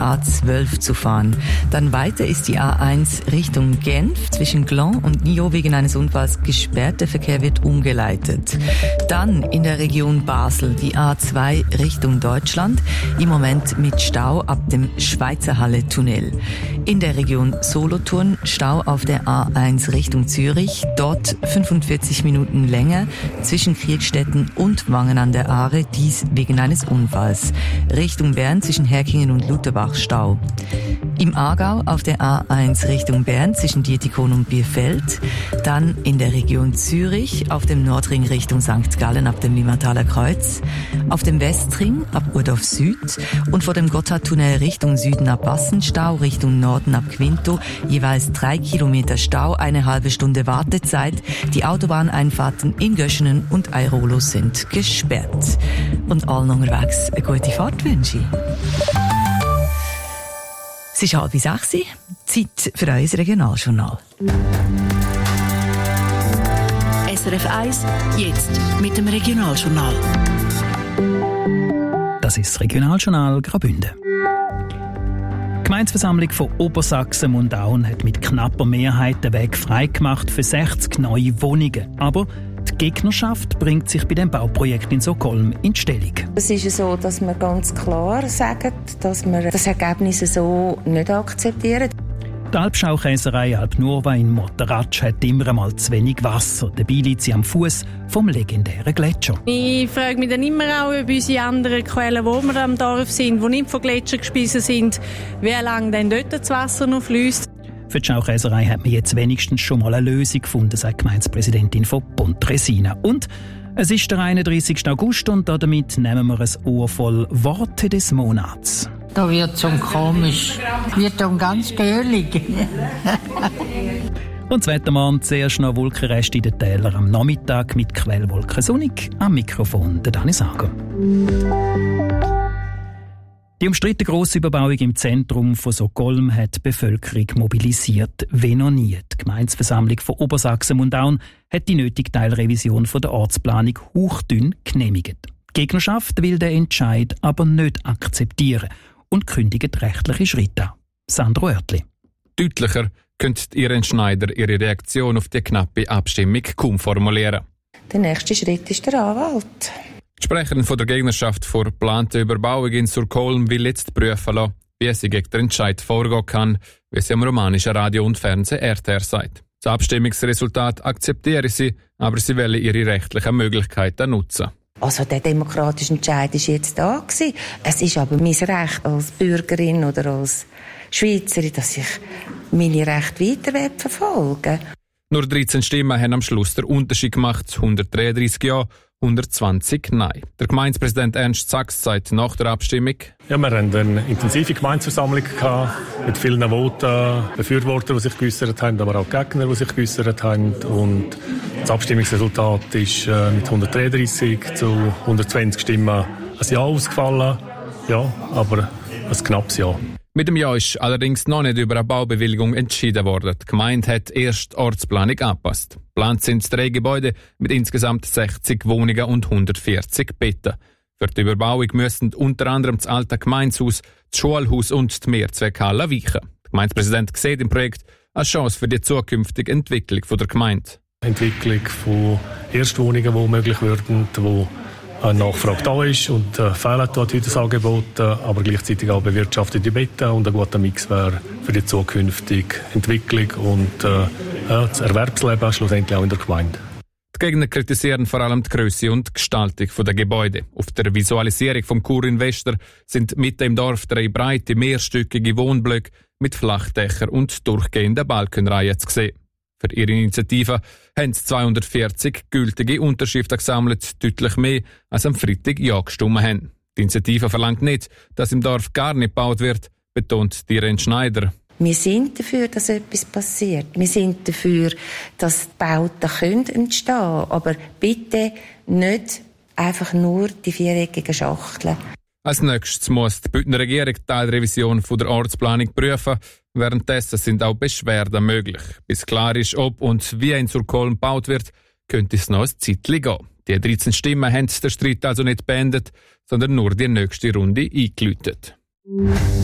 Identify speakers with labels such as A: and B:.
A: A12 zu fahren. Dann weiter ist die A1 Richtung Genf zwischen Gland und Nyon wegen eines Unfalls gesperrt. Der Verkehr wird umgeleitet. Dann in der Region Basel die A2 Richtung Deutschland. Im Moment mit Stau ab dem Schweizerhalle-Tunnel. In der Region Solothurn Stau auf der A1 Richtung Zürich. Dort 45 Minuten länger zwischen Kriegstetten und Wangen an der Aare. Dies wegen eines Unfalls. Richtung Bern zwischen Herkingen und Lutherbach Stau. Im Aargau auf der A1 Richtung Bern zwischen Dietikon und Bierfeld. Dann in der Region Zürich auf dem Nordring Richtung St. Gallen ab dem Limataler Kreuz. Auf dem Westring ab Urdorf Süd und vor dem Gotthardtunnel Richtung Süden ab Bassenstau, Richtung Norden ab Quinto. Jeweils 3 Kilometer Stau, eine halbe Stunde Wartezeit. Die Autobahneinfahrten in Göschenen und Airolo sind gesperrt. Und allen unterwegs eine gute Fahrt wünsche ich. Es ist 5:30, Zeit für unser Regionaljournal.
B: SRF 1, jetzt mit dem Regionaljournal.
C: Das ist das Regionaljournal Graubünden. Die Gemeindeversammlung von Obersachsen-Mundaun hat mit knapper Mehrheit den Weg freigemacht für 60 neue Wohnungen. Aber die Gegnerschaft bringt sich bei dem Bauprojekt in Stockholm in Stellung.
D: Es ist so, dass wir ganz klar sagen, dass wir das Ergebnis so nicht akzeptieren.
C: Die Alpschaukäserei Alp Nurva in Morteratsch hat immer einmal zu wenig Wasser. Dabei liegt sie am Fuß vom legendären Gletscher.
E: Ich frage mich dann immer auch, ob unsere anderen Quellen, wo wir am Dorf sind, die nicht von Gletschern gespeist sind, wie lange denn dort das Wasser noch fließt.
C: Für die Schaukäserei hat man jetzt wenigstens schon mal eine Lösung gefunden, sagt die Gemeindepräsidentin von Pontresina. Und es ist der 31. August und damit nehmen wir ein Ohr voll Worte des Monats.
F: Da wird es schon komisch, wird dann ganz göhlig.
C: Und das Wetter morgen zuerst noch Wolkenreste in den Tälern am Nachmittag mit Quellwolken sonnig. Am Mikrofon der Dani Sager. Die umstrittene Grossüberbauung im Zentrum von Stockholm hat die Bevölkerung mobilisiert wie noch nie. Die Gemeindeversammlung von Obersachsen-Mundaun hat die nötige Teilrevision von der Ortsplanung hauchdünn genehmigt. Die Gegnerschaft will den Entscheid aber nicht akzeptieren und kündigt rechtliche Schritte an. Sandro Oertli.
G: Deutlicher könnte Irene Schneider ihre Reaktion auf die knappe Abstimmung kaum formulieren.
D: Der nächste Schritt ist der Anwalt.
G: Die Sprecherin von der Gegnerschaft vor geplanter Überbauung in Stockholm will jetzt prüfen lassen, wie sie gegen den Entscheid vorgehen kann, wie sie am romanischen Radio und Fernsehen RTR sagt. Das Abstimmungsresultat akzeptiere sie, aber sie will ihre rechtlichen Möglichkeiten nutzen.
D: Also der demokratische Entscheid war jetzt da gewesen. Es ist aber mein Recht als Bürgerin oder als Schweizerin, dass ich meine Rechte weiter verfolgen.
G: Nur 13 Stimmen haben am Schluss den Unterschied gemacht, 133 Ja, 120 Nein. Der Gemeindepräsident Ernst Sachs sagt nach der Abstimmung:
H: Ja, wir hatten eine intensive Gemeindeversammlung mit vielen Voten, Befürworter, die sich geäussert haben, aber auch Gegner, die sich geäussert haben. Und das Abstimmungsresultat ist mit 133 zu 120 Stimmen ein Ja ausgefallen. Ja, aber ein knappes Ja.
G: Mit dem Ja ist allerdings noch nicht über eine Baubewilligung entschieden worden. Die Gemeinde hat erst die Ortsplanung angepasst. Geplant sind 3 Gebäude mit insgesamt 60 Wohnungen und 140 Betten. Für die Überbauung müssen unter anderem das alte Gemeindehaus, das Schulhaus und die Mehrzweckhalle weichen. Der Gemeindepräsident sieht im Projekt eine Chance für die zukünftige Entwicklung der Gemeinde.
H: Entwicklung von Erstwohnungen, die möglich würden, wo eine Nachfrage da ist und fehlen dort heute das Angebot, aber gleichzeitig auch bewirtschaftete Betten und ein guter Mix wäre für die zukünftige Entwicklung und das Erwerbsleben schlussendlich auch in der Gemeinde.
G: Die Gegner kritisieren vor allem die Grösse und die Gestaltung der Gebäude. Auf der Visualisierung vom Churinvestor sind mitten im Dorf 3 breite, mehrstöckige Wohnblöcke mit Flachdächern und durchgehenden Balkenreihen zu sehen. Für ihre Initiative haben sie 240 gültige Unterschriften gesammelt, deutlich mehr als am Freitag Ja gestimmt haben. Die Initiative verlangt nicht, dass im Dorf gar nicht gebaut wird, betont Irene Schneider.
D: Wir sind dafür, dass etwas passiert. Wir sind dafür, dass die Bauten entstehen können. Aber bitte nicht einfach nur die 4-eckigen Schachteln.
G: Als nächstes muss die Bündner Regierung die Teilrevision der Ortsplanung prüfen. Währenddessen sind auch Beschwerden möglich. Bis klar ist, ob und wie in Stockholm gebaut wird, könnte es noch ein Zeitchen gehen. Die 13 Stimmen haben den Streit also nicht beendet, sondern nur die nächste Runde eingeläutet.